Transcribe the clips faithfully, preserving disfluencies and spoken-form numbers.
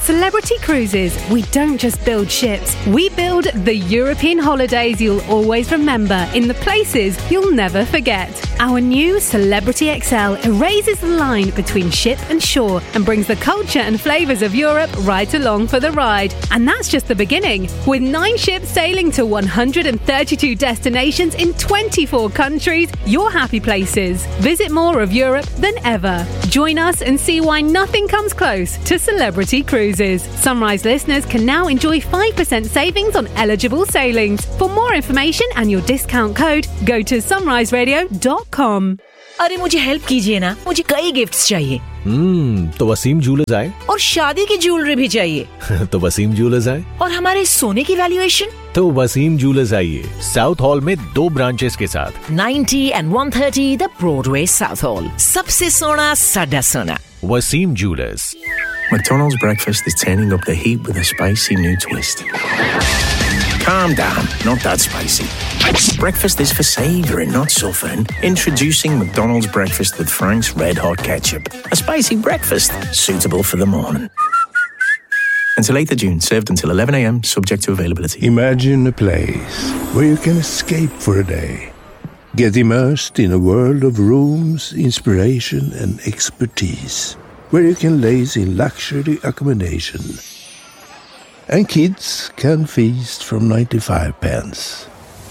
Celebrity Cruises, we don't just build ships, we build the European holidays you'll always remember in the places you'll never forget. Our new Celebrity X L erases the line between ship and shore and brings the culture and flavours of Europe right along for the ride. And that's just the beginning. With nine ships sailing to one hundred thirty-two destinations in twenty-four countries, your happy places. Visit more of Europe than ever. Join us and see why nothing comes close to Celebrity Cruises. Sunrise listeners can now enjoy five percent savings on eligible sailings. For more information and your discount code, go to sunrise radio dot com. अरे मुझे help कीजिए ना, मुझे कई gifts चाहिए। हम्म तो Wasim jewellers आए और शादी की ज्वेलरी भी चाहिए। तो वसीम ज्वेलर्स आए और हमारे सोने की वैल्यूएशन? तो वसीम ज्वेलर्स आइए, साउथ हॉल में दो ब्रांचेस के साथ ninety and one thirty the Broadway south hall. सबसे सोना साडा सोना। Wasim jewellers. McDonald's breakfast is turning up the heat with a spicy new twist. Calm down, not that spicy. Breakfast is for savouring, not suffering. Introducing McDonald's breakfast with Frank's Red Hot Ketchup. A spicy breakfast suitable for the morning. Until eighth of June, served until eleven a.m, subject to availability. Imagine a place where you can escape for a day. Get immersed in a world of rooms, inspiration and expertise. Where you can laze in luxury accommodation. And kids can feast from ninety-five pence.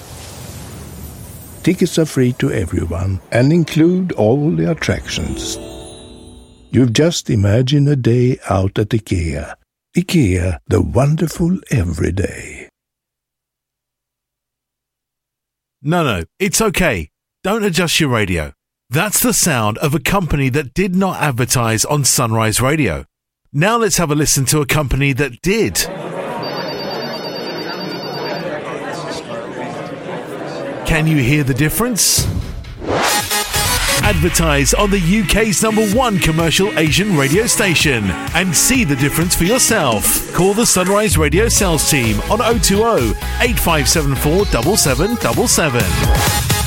Tickets are free to everyone and include all the attractions. You've just imagined a day out at IKEA. IKEA, the wonderful everyday. No, no, it's okay. Don't adjust your radio. That's the sound of a company that did not advertise on Sunrise Radio. Now let's have a listen to a company that did. Can you hear the difference? Advertise on the U K's number one commercial Asian radio station and see the difference for yourself. Call the Sunrise Radio sales team on oh two oh, eight five seven four, seven seven seven seven.